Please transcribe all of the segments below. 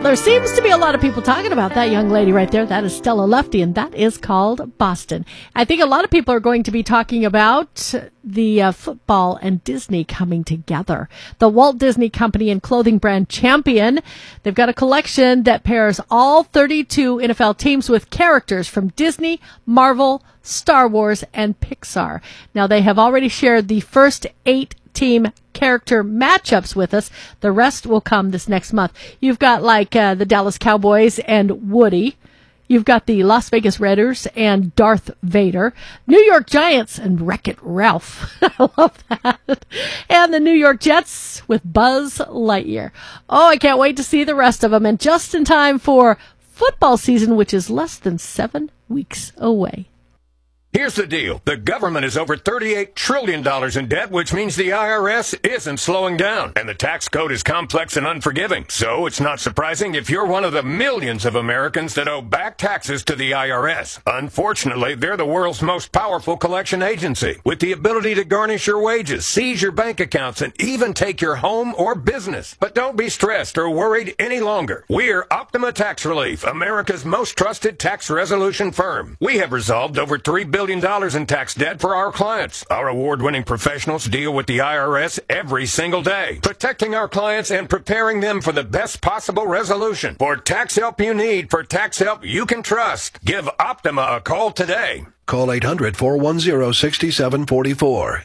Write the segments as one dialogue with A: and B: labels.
A: there seems to be a lot of people talking about that young lady right there. That is Stella Lefty, and that is called Boston. I think a lot of people are going to be talking about the football and Disney coming together. The Walt Disney Company and clothing brand Champion, they've got a collection that pairs all 32 NFL teams with characters from Disney, Marvel, Star Wars, and Pixar. Now, they have already shared the first 8 team character matchups with us. The rest will come this next month. You've got like the Dallas Cowboys and Woody. You've got the Las Vegas Raiders and Darth Vader. New York Giants and Wreck-It Ralph. I love that. And the New York Jets with Buzz Lightyear. Oh, I can't wait to see the rest of them. And just in time for football season, which is less than 7 weeks away.
B: Here's the deal. The government is over $38 trillion in debt, which means the IRS isn't slowing down. And the tax code is complex and unforgiving. So it's not surprising if you're one of the millions of Americans that owe back taxes to the IRS. Unfortunately, they're the world's most powerful collection agency, with the ability to garnish your wages, seize your bank accounts, and even take your home or business. But don't be stressed or worried any longer. We're Optima Tax Relief, America's most trusted tax resolution firm. We have resolved over $3 billion in tax debt for our clients. Our award-winning professionals deal with the IRS every single day, protecting our clients and preparing them for the best possible resolution. For tax help you need, for tax help you can trust, give Optima a call today.
C: Call 800-410-6744.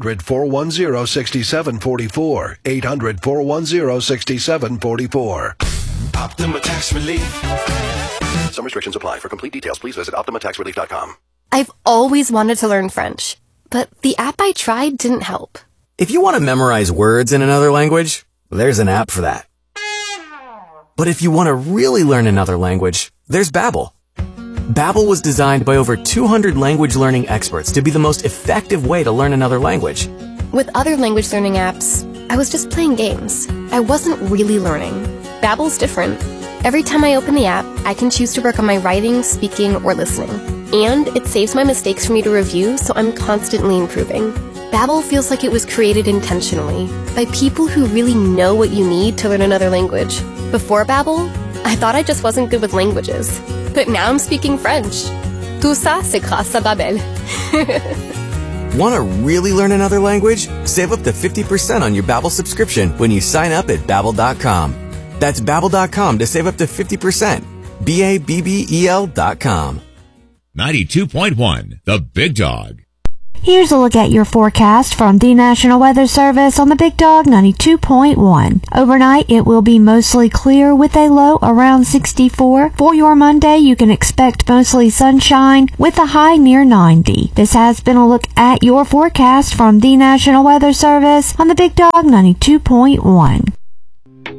C: 800-410-6744. 800-410-6744.
D: Optima Tax Relief.
C: Some restrictions apply. For complete details, please visit OptimaTaxRelief.com.
E: I've always wanted to learn French, but the app I tried didn't help.
F: If you want to memorize words in another language, there's an app for that. But if you want to really learn another language, there's Babbel. Babbel was designed by over 200 language learning experts to be the most effective way to learn another language.
E: With other language learning apps, I was just playing games. I wasn't really learning. Babbel's different. Every time I open the app, I can choose to work on my writing, speaking, or listening. And it saves my mistakes for me to review, so I'm constantly improving. Babbel feels like it was created intentionally by people who really know what you need to learn another language. Before Babbel, I thought I just wasn't good with languages. But now I'm speaking French. Tout ça, c'est grâce à Babbel.
F: Want to really learn another language? Save up to 50% on your Babbel subscription when you sign up at Babbel.com. That's Babbel.com to save up to 50%. Babbel.com.
G: 92.1, The Big Dog.
H: Here's a look at your forecast from the National Weather Service on the Big Dog 92.1. Overnight, it will be mostly clear with a low around 64. For your Monday, you can expect mostly sunshine with a high near 90. This has been a look at your forecast from the National Weather Service on the Big Dog 92.1.